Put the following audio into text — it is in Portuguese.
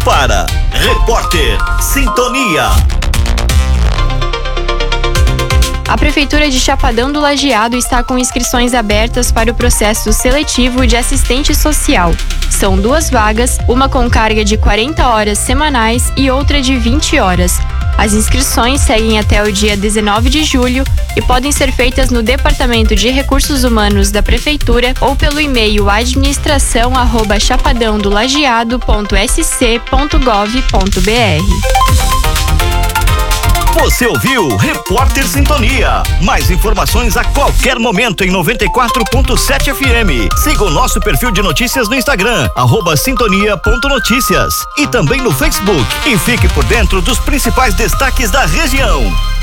para Repórter Sintonia. A Prefeitura de Chapadão do Lajeado está com inscrições abertas para o processo seletivo de assistente social. São 2 vagas, uma com carga de 40 horas semanais e outra de 20 horas. As inscrições seguem até o dia 19 de julho e podem ser feitas no Departamento de Recursos Humanos da Prefeitura ou pelo e-mail administração@chapadãodolajeado.sc.gov.br. Você ouviu Repórter Sintonia. Mais informações a qualquer momento em 94.7 FM. Siga o nosso perfil de notícias no Instagram, @sintonia.noticias, e também no Facebook. E fique por dentro dos principais destaques da região.